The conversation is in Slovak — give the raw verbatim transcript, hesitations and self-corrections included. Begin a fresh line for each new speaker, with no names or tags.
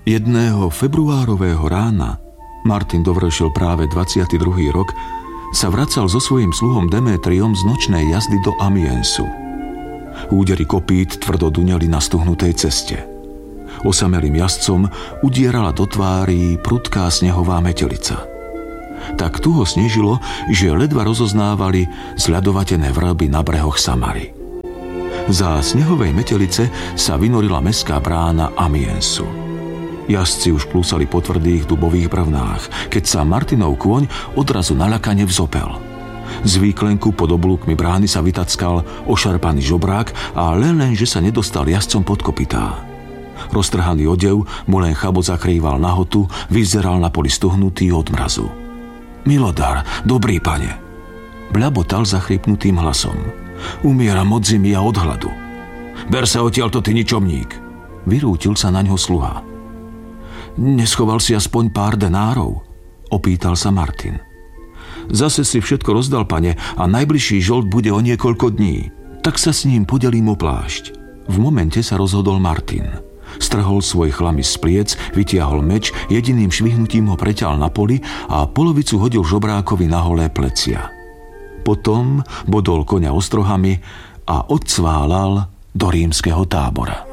Jedného februárového rána, Martin dovršil práve dvadsiaty druhý rok, sa vracal so svojím sluhom Demétriom z nočnej jazdy do Amiensu. Údery kopít tvrdo duneli na stuhnutej ceste. Osamelým jazdcom udierala do tvári prudká snehová metelica. Tak tu ho snežilo, že ledva rozoznávali zľadovatené vrby na brehoch Samary. Za snehovej metelice sa vynorila mestská brána Amiensu. Jazdci už klúsali po tvrdých dubových brvnách, keď sa Martinov kôň odrazu naľakane vzopel. Z výklenku pod oblúkmi brány sa vytackal ošarpaný žobrák a len len, že sa nedostal jazdcom pod kopytá. Roztrhaný odev mu len chabot zakrýval nahotu, vyzeral na poli stuhnutý od mrazu. Milodar, dobrý pane, bľabotal zachrypnutým hlasom. Umieram od zimy a od hladu. Ber sa odtiaľto, ty ničomník, vyrútil sa naňho sluha. Neschoval si aspoň pár denárov? Opýtal sa Martin. Zase si všetko rozdal, pane, a najbližší žolt bude o niekoľko dní. Tak sa s ním podelím o plášť. V momente sa rozhodol Martin. Strhol svoj chlamys z pliec, vytiahol meč, jediným švihnutím ho preťal na poli a polovicu hodil žobrákovi na holé plecia. Potom bodol koňa ostrohami a odcválal do rímskeho tábora.